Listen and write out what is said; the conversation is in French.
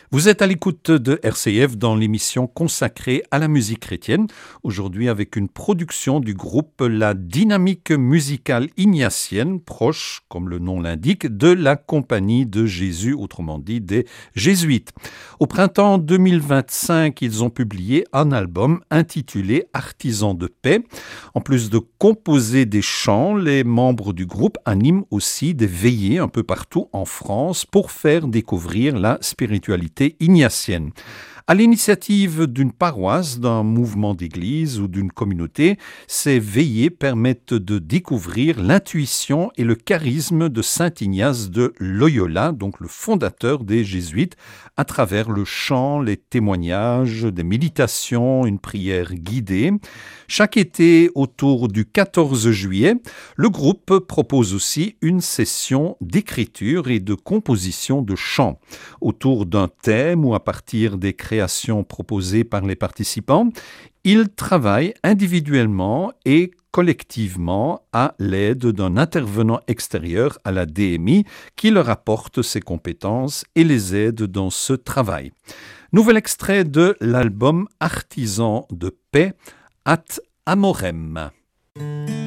Vous êtes à l'écoute de RCF dans l'émission consacrée à la musique chrétienne, aujourd'hui avec une production du groupe La Dynamique musicale ignatienne, proche, comme le nom l'indique, de la Compagnie de Jésus, autrement dit des Jésuites. Au printemps 2025, ils ont publié un album intitulé Artisans de paix. En plus de composer des chants, les membres du groupe animent aussi des veillées un peu partout en France pour faire découvrir la spiritualité ignatienne. À l'initiative d'une paroisse, d'un mouvement d'église ou d'une communauté, ces veillées permettent de découvrir l'intuition et le charisme de saint Ignace de Loyola, donc le fondateur des Jésuites, à travers le chant, les témoignages, des méditations, une prière guidée. Chaque été, autour du 14 juillet, le groupe propose aussi une session d'écriture et de composition de chants autour d'un thème ou à partir des créations proposées par les participants. Ils travaillent individuellement et collectivement à l'aide d'un intervenant extérieur à la DMI qui leur apporte ses compétences et les aide dans ce travail. Nouvel extrait de l'album Artisans de paix, At Amorem.